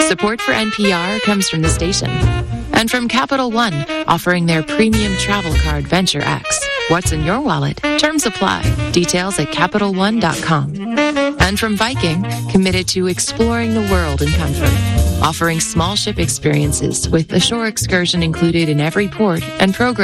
Support for NPR comes from the station. And from Capital One, offering their premium travel card Venture X. What's in your wallet? Terms apply. Details at CapitalOne.com. And from Viking, committed to exploring the world in comfort. Offering small ship experiences with a shore excursion included in every port and program